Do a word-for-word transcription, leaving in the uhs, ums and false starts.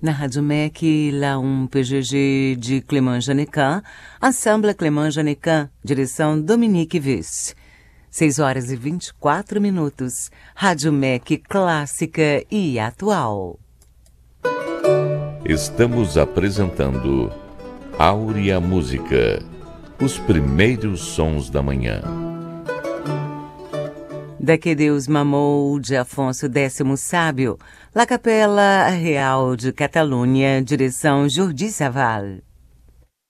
Na Rádio M E C, lá um P G G de Clément Janecan, Ensemble Clément Janecan, direção Dominique Viss. seis horas e vinte e quatro minutos. Rádio M E C clássica e atual. Estamos apresentando Áurea Música, os primeiros sons da manhã. Da que Deus mamou, de Afonso Décimo Sábio, La Capela Real de Catalunha, direção Jordi Savall.